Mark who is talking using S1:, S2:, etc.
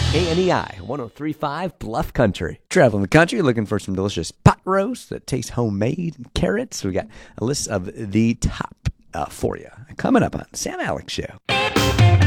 S1: KNEI 103.5 Bluff Country. Traveling the country, looking for some delicious pot roast that tastes homemade and carrots. We got a list of the top for you coming up on Sam Alex Show.